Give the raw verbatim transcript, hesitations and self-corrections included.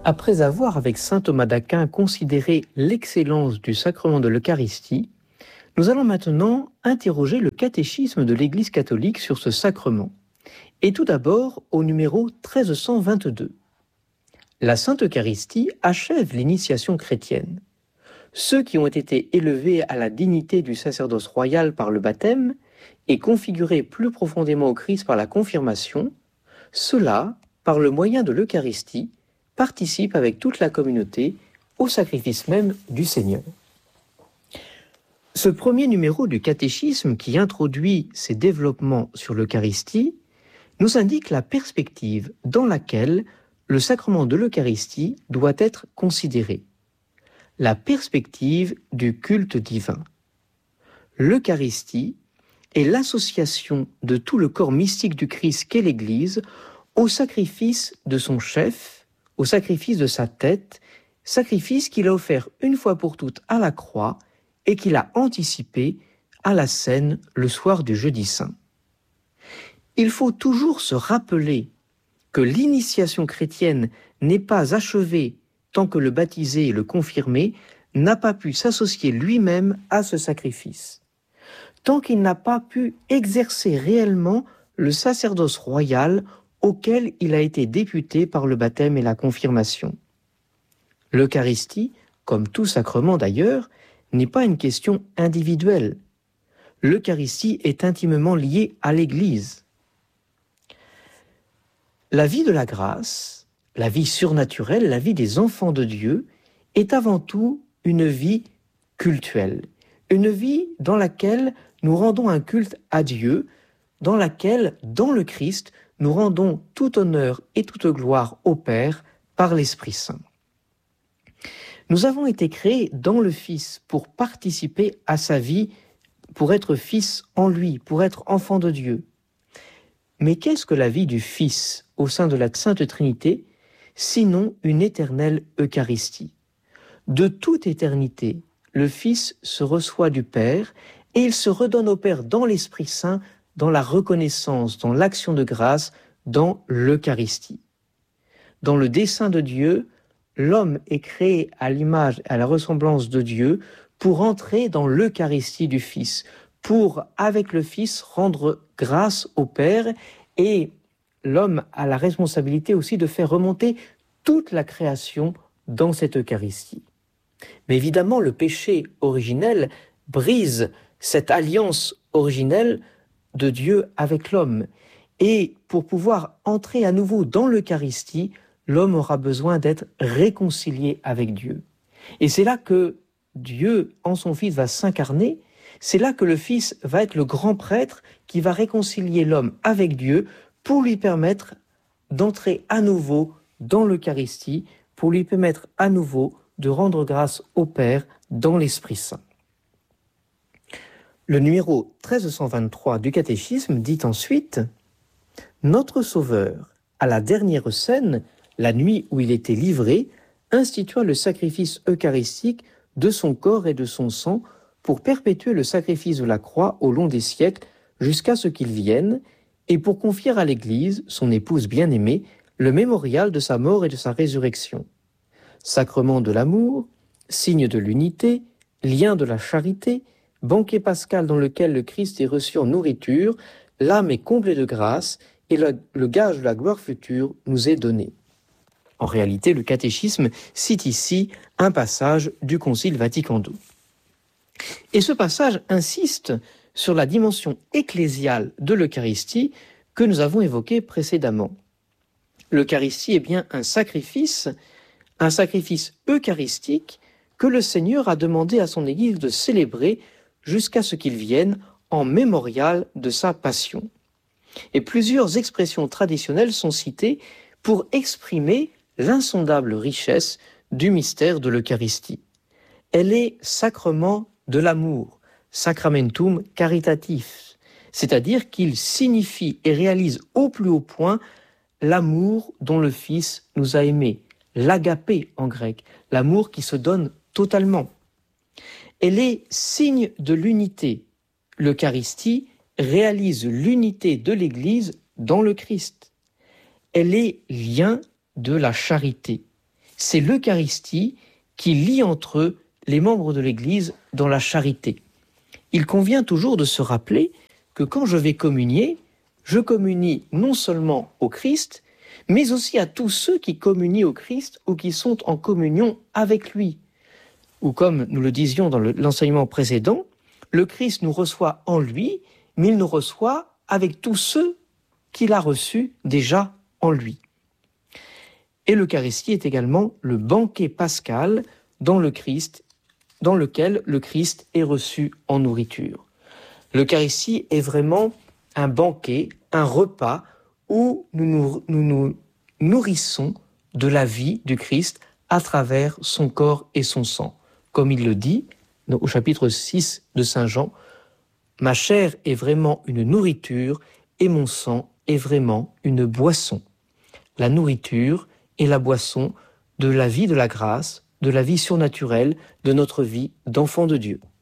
Après avoir, avec saint Thomas d'Aquin, considéré l'excellence du sacrement de l'Eucharistie, nous allons maintenant interroger le catéchisme de l'Église catholique sur ce sacrement. Et tout d'abord au numéro mille trois cent vingt-deux. La Sainte Eucharistie achève l'initiation chrétienne. Ceux qui ont été élevés à la dignité du sacerdoce royal par le baptême et configurés plus profondément au Christ par la confirmation, ceux-là, par le moyen de l'Eucharistie, participent avec toute la communauté au sacrifice même du Seigneur. Ce premier numéro du catéchisme qui introduit ces développements sur l'Eucharistie nous indique la perspective dans laquelle le sacrement de l'Eucharistie doit être considéré. La perspective du culte divin. L'Eucharistie est l'association de tout le corps mystique du Christ qu'est l'Église au sacrifice de son chef, au sacrifice de sa tête, sacrifice qu'il a offert une fois pour toutes à la croix et qu'il a anticipé à la scène le soir du jeudi saint. Il faut toujours se rappeler que l'initiation chrétienne n'est pas achevée tant que le baptisé et le confirmé n'a pas pu s'associer lui-même à ce sacrifice, tant qu'il n'a pas pu exercer réellement le sacerdoce royal auquel il a été député par le baptême et la confirmation. L'Eucharistie, comme tout sacrement d'ailleurs, n'est pas une question individuelle. L'Eucharistie est intimement liée à l'Église. La vie de la grâce, la vie surnaturelle, la vie des enfants de Dieu est avant tout une vie cultuelle, une vie dans laquelle nous rendons un culte à Dieu, dans laquelle, dans le Christ, nous rendons tout honneur et toute gloire au Père par l'Esprit Saint. Nous avons été créés dans le Fils pour participer à sa vie, pour être fils en lui, pour être enfant de Dieu. Mais qu'est-ce que la vie du Fils au sein de la Sainte Trinité, sinon une éternelle Eucharistie? De toute éternité, le Fils se reçoit du Père et il se redonne au Père dans l'Esprit Saint, dans la reconnaissance, dans l'action de grâce, dans l'Eucharistie. Dans le dessein de Dieu, l'homme est créé à l'image et à la ressemblance de Dieu pour entrer dans l'Eucharistie du Fils, pour, avec le Fils, rendre grâce au Père, et l'homme a la responsabilité aussi de faire remonter toute la création dans cette Eucharistie. Mais évidemment, le péché originel brise cette alliance originelle de Dieu avec l'homme. Et pour pouvoir entrer à nouveau dans l'Eucharistie, l'homme aura besoin d'être réconcilié avec Dieu. Et c'est là que Dieu, en son Fils, va s'incarner. C'est là que le Fils va être le grand prêtre qui va réconcilier l'homme avec Dieu pour lui permettre d'entrer à nouveau dans l'Eucharistie, pour lui permettre à nouveau de rendre grâce au Père dans l'Esprit Saint. Le numéro mille trois cent vingt-trois du catéchisme dit ensuite « Notre Sauveur, à la dernière scène, la nuit où il était livré, institua le sacrifice eucharistique de son corps et de son sang pour perpétuer le sacrifice de la croix au long des siècles jusqu'à ce qu'il vienne et pour confier à l'Église, son épouse bien-aimée, le mémorial de sa mort et de sa résurrection. Sacrement de l'amour, signe de l'unité, lien de la charité, banquet pascal dans lequel le Christ est reçu en nourriture, l'âme est comblée de grâce et le, le gage de la gloire future nous est donné. » En réalité, le catéchisme cite ici un passage du Concile Vatican deux. Et ce passage insiste sur la dimension ecclésiale de l'Eucharistie que nous avons évoquée précédemment. L'Eucharistie est bien un sacrifice, un sacrifice eucharistique que le Seigneur a demandé à son Église de célébrer jusqu'à ce qu'il vienne en mémorial de sa passion. Et plusieurs expressions traditionnelles sont citées pour exprimer l'insondable richesse du mystère de l'Eucharistie. Elle est sacrement de l'amour, sacramentum caritatis, c'est-à-dire qu'il signifie et réalise au plus haut point l'amour dont le Fils nous a aimés, l'agapé en grec, l'amour qui se donne totalement. Elle est signe de l'unité. L'Eucharistie réalise l'unité de l'Église dans le Christ. Elle est lien de la charité. C'est l'Eucharistie qui lie entre eux les membres de l'Église dans la charité. Il convient toujours de se rappeler que quand je vais communier, je communie non seulement au Christ, mais aussi à tous ceux qui communient au Christ ou qui sont en communion avec lui. Ou comme nous le disions dans le, l'enseignement précédent, le Christ nous reçoit en lui, mais il nous reçoit avec tous ceux qu'il a reçus déjà en lui. Et l'Eucharistie est également le banquet pascal dans le Christ, dans lequel le Christ est reçu en nourriture. L'Eucharistie est vraiment un banquet, un repas où nous nous, nous nous nourrissons de la vie du Christ à travers son corps et son sang. Comme il le dit au chapitre six de Saint Jean, « Ma chair est vraiment une nourriture et mon sang est vraiment une boisson. » La nourriture est la boisson de la vie de la grâce, de la vie surnaturelle, de notre vie d'enfant de Dieu.